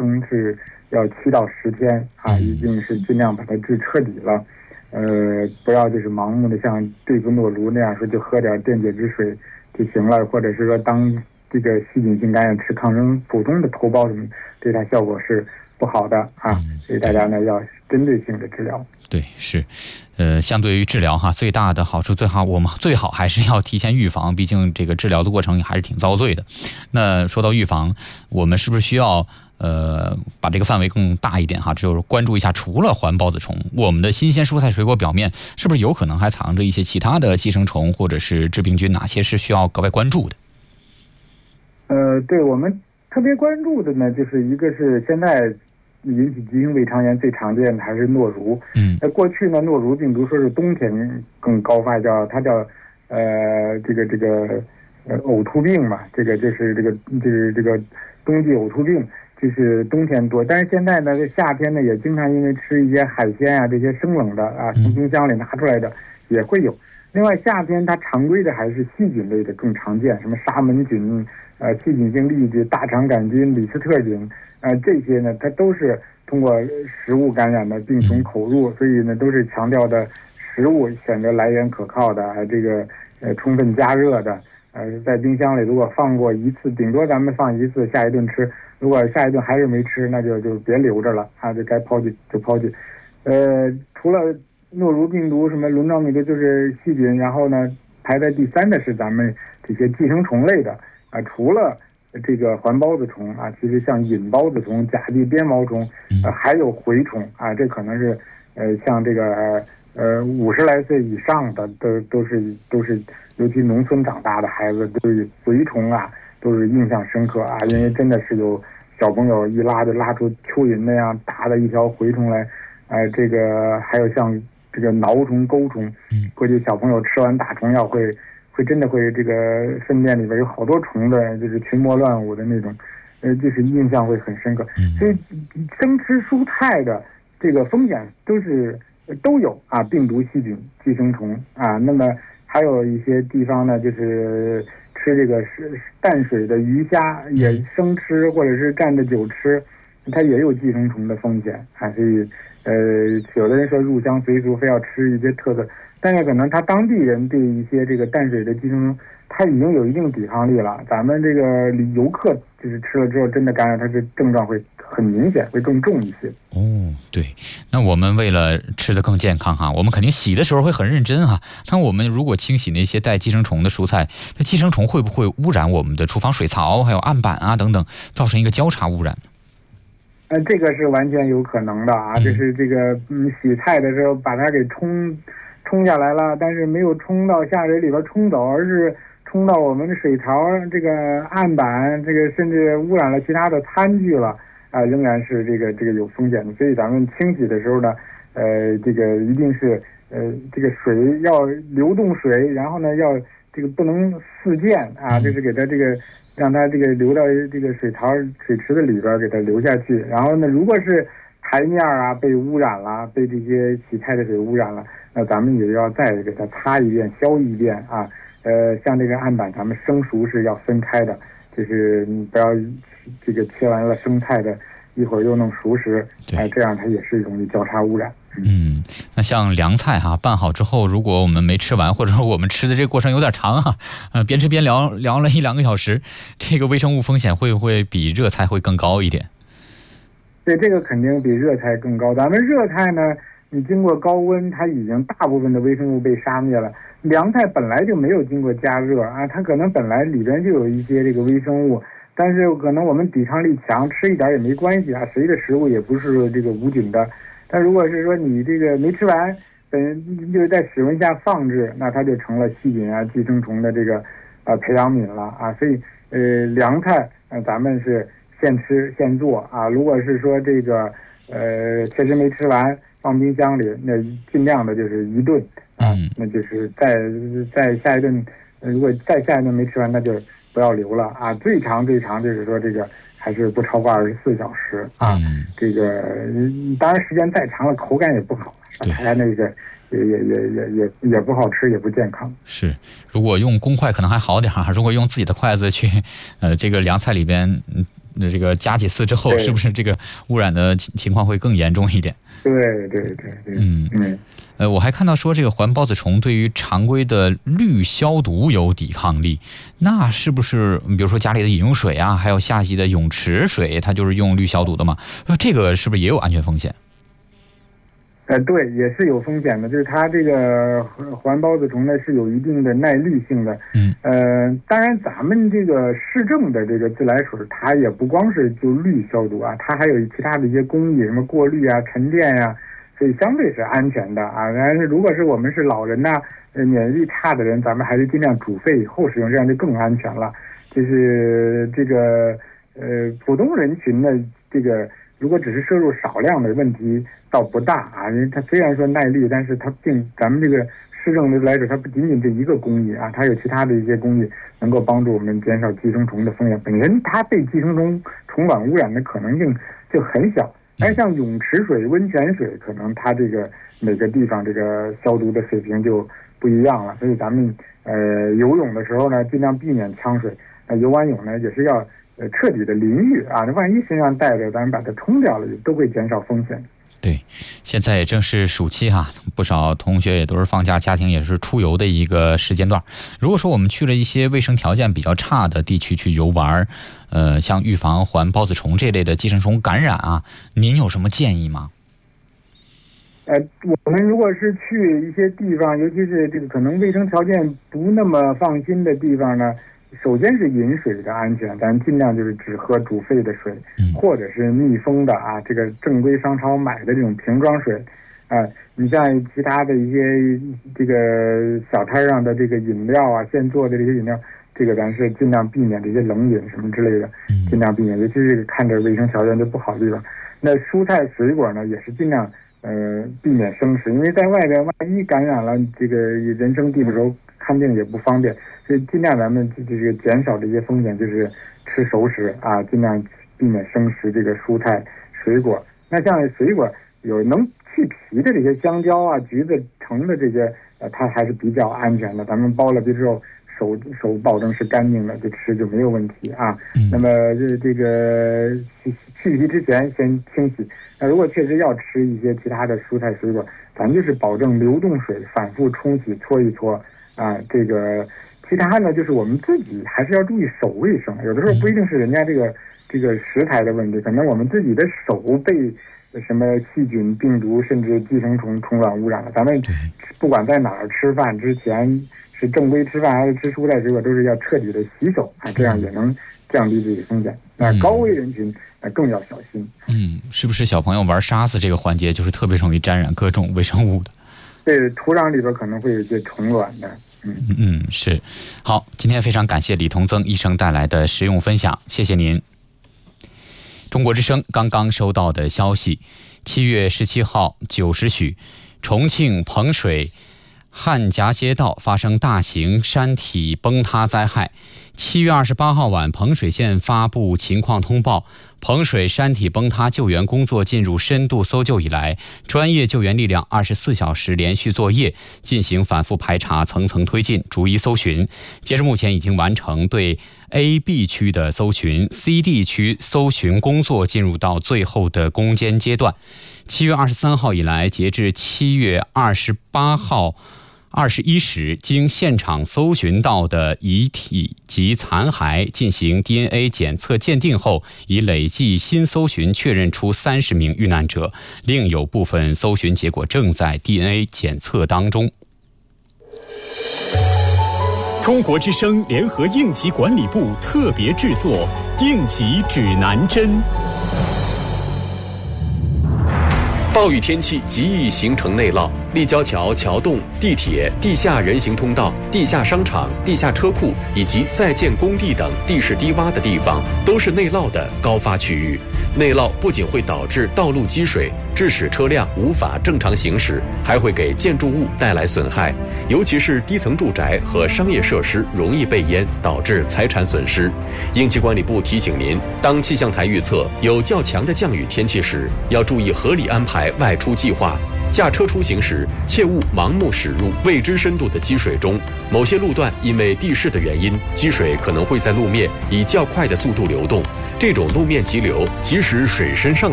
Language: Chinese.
称是要7到10天啊，一定是尽量把它治彻底了。不要就是盲目的像对付诺如那样说就喝点电解质水就行了，或者是说当这个细菌性感染吃抗生普通的头孢什么，对它效果是不好的啊。所以大家呢要针对性的治疗。 对，是，相对于治疗哈，最大的好处我们最好还是要提前预防，毕竟这个治疗的过程还是挺遭罪的。那说到预防，我们是不是需要把这个范围更大一点哈？就是关注一下，除了环孢子虫，我们的新鲜蔬菜水果表面是不是有可能还藏着一些其他的寄生虫或者是致病菌？哪些是需要格外关注的？ 对，我们特别关注的呢，就是一个是现在引起急性胃肠炎最常见的还是诺如。过去呢，诺如病毒说是冬天更高发，它叫呕吐病嘛，这个冬季呕吐病，就是冬天多。但是现在呢，夏天呢也经常因为吃一些海鲜啊，这些生冷的啊，从冰箱里拿出来的也会有。另外夏天它常规的还是细菌类的更常见，什么沙门菌、细菌性痢疾、大肠杆菌、李斯特菌，这些呢它都是通过食物感染的，并从口入，所以呢都是强调的食物选择来源可靠的，充分加热的，在冰箱里如果放过一次，顶多咱们放一次，下一顿吃。如果下一顿还是没吃，那就别留着了啊，就该抛弃就抛弃。除了诺如病毒，什么轮状病毒就是细菌，然后呢排在第3的是咱们这些寄生虫类的啊，除了这个环孢子虫啊，其实像隐孢子虫、甲地鞭毛虫，还有蛔虫啊，这可能是像这个50来岁以上的都是，尤其农村长大的孩子对蛔虫啊都是印象深刻啊，因为真的是有小朋友一拉就拉出蚯蚓那样大的一条蛔虫来，还有像这个挠虫、钩虫，估计小朋友吃完大虫药会真的会这个粪便里边有好多虫的，就是群魔乱舞的那种，就是印象会很深刻。所以生吃蔬菜的这个风险都有啊，病毒、细菌、寄生虫啊。那么还有一些地方呢，就是吃这个淡水的鱼虾也生吃，或者是蘸着酒吃，它也有寄生虫的风险啊。所以有的人说入乡随俗，非要吃一些特色，但是可能他当地人对一些这个淡水的寄生虫，他已经有一定抵抗力了。咱们这个游客就是吃了之后真的感染，它的症状会很明显，会更重一些。 对，那我们为了吃得更健康哈，我们肯定洗的时候会很认真哈。那我们如果清洗那些带寄生虫的蔬菜，这寄生虫会不会污染我们的厨房水槽，还有案板啊等等，造成一个交叉污染？ 这个是完全有可能的啊，就是这个洗菜的时候把它给冲下来了，但是没有冲到下水里边冲走，而是冲到我们的水槽这个案板，这个甚至污染了其他的餐具了啊，仍然是这个有风险的。所以咱们清洗的时候呢，这个一定是这个水要流动水，然后呢要这个不能四溅啊，就是给它这个让它这个流到这个水池的里边给它流下去。然后呢，如果是台面啊被污染了，被这些洗菜的水污染了，那咱们也要再给它擦一遍、消一遍啊。像这个案板，咱们生熟是要分开的，就是你不要这个切完了生菜的，一会儿又弄熟食，这样它也是容易交叉污染。 那像凉菜哈，拌好之后，如果我们没吃完，或者说我们吃的这个过程有点长哈，边吃边聊了1-2个小时，这个微生物风险会不会比热菜会更高一点？ 对，这个肯定比热菜更高。咱们热菜呢，你经过高温，它已经大部分的微生物被杀灭了。凉菜本来就没有经过加热啊，它可能本来里边就有一些这个微生物，但是可能我们抵抗力强，吃一点也没关系啊。谁的食物也不是这个无菌的。但如果是说你这个没吃完，就是在室温下放置，那它就成了细菌啊、寄生虫的这个培养皿了啊。所以凉菜咱们是现吃现做啊。如果是说这个确实没吃完放冰箱里，那尽量的就是一顿啊，那就是再下一顿，如果再下一顿没吃完，那就不要留了啊。最长就是说这个还是不超过24小时啊。这个当然时间再长了口感也不好，它那个也不好吃，也不健康。 是，如果用公筷可能还好点，如果用自己的筷子去这个凉菜里边这个加几次之后，是不是这个污染的情况会更严重一点？ 对。 我还看到说这个环孢子虫对于常规的氯消毒有抵抗力，那是不是比如说家里的饮用水啊，还有夏季的泳池水，它就是用氯消毒的嘛？这个是不是也有安全风险？ 对，也是有风险的，就是它这个环孢子虫呢是有一定的耐氯性的。当然咱们这个市政的这个自来水，它也不光是就氯消毒啊，它还有其他的一些工艺，什么过滤啊、沉淀呀，所以相对是安全的啊。但是如果是我们是老人呐、免疫力差的人，咱们还是尽量煮沸以后使用，这样就更安全了。就是这个普通人群呢，这个如果只是摄入少量的问题倒不大啊，因为它虽然说耐氯，但是它咱们这个市政的来说，它不仅仅这一个工艺啊，它有其他的一些工艺能够帮助我们减少寄生虫的风险。本身它被寄生虫卵污染的可能性就很小，而像泳池水、温泉水，可能它这个每个地方这个消毒的水平就不一样了。所以咱们游泳的时候呢，尽量避免呛水。游完泳呢，也是要彻底的淋浴啊，那万一身上带着，咱们把它冲掉了，都会减少风险。 对，现在也正是暑期哈，不少同学也都是放假，家庭也是出游的一个时间段。如果说我们去了一些卫生条件比较差的地区去游玩，像预防环孢子虫这类的寄生虫感染啊，您有什么建议吗？ 我们如果是去一些地方，尤其是这个可能卫生条件不那么放心的地方呢，首先是饮水的安全，咱尽量就是只喝煮沸的水，或者是密封的啊，这个正规商超买的这种瓶装水，你像其他的一些这个小摊上的这个饮料啊，现做的这些饮料，这个咱是尽量避免这些冷饮什么之类的，尽量避免，尤其是看着卫生条件就不好的地方。那蔬菜水果呢，也是尽量避免生食，因为在外边万一感染了，这个人生地不熟，看病也不方便。所以尽量咱们这个减少这些风险，就是吃熟食啊，尽量避免生食这个蔬菜水果。那像水果有能去皮的这些香蕉啊、橘子、橙的这些，它还是比较安全的。咱们剥了皮之后，手保证是干净的，就吃就没有问题啊。那么这个去皮之前先清洗。那如果确实要吃一些其他的蔬菜水果，咱就是保证流动水反复冲洗搓一搓啊，这个。其他呢，就是我们自己还是要注意手卫生。有的时候不一定是人家这个食材的问题，可能我们自己的手被什么细菌、病毒甚至寄生虫卵污染了。咱们不管在哪儿吃饭之前，是正规吃饭还是吃蔬菜水果，都是要彻底的洗手啊，这样也能降低这个风险。那高危人群更要小心。 是不是小朋友玩沙子这个环节就是特别容易沾染各种微生物的？ 对，土壤里边可能会有一些虫卵的。 是。好，今天非常感谢李同增医生带来的实用分享，谢谢您。中国之声刚刚收到的消息，7月17号9时许，重庆彭水汉夹街道发生大型山体崩塌灾害。7月28号晚，彭水县发布情况通报，彭水山体崩塌救援工作进入深度搜救以来，专业救援力量24小时连续作业，进行反复排查，层层推进，逐一搜寻。截至目前，已经完成对 A、B 区的搜寻， C、D 区搜寻工作进入到最后的攻坚阶段。7月23号以来，截至7月28号21时，经现场搜寻到的遗体及残骸进行 DNA 检测鉴定后，已累计新搜寻确认出30名遇难者，另有部分搜寻结果正在 DNA 检测当中。 中国之声联合应急管理部特别制作应急指南针。 暴雨天气极易形成内涝，立交桥、桥洞、地铁、地下人行通道、地下商场、地下车库以及在建工地等地势低洼的地方，都是内涝的高发区域。内涝不仅会导致道路积水，致使车辆无法正常行驶，还会给建筑物带来损害，尤其是低层住宅和商业设施容易被淹，导致财产损失。应急管理部提醒您，当气象台预测有较强的降雨天气时，要注意合理安排外出计划。驾车出行时，切勿盲目驶入未知深度的积水中。某些路段因为地势的原因，积水可能会在路面以较快的速度流动。 这种路面急流，即使水深上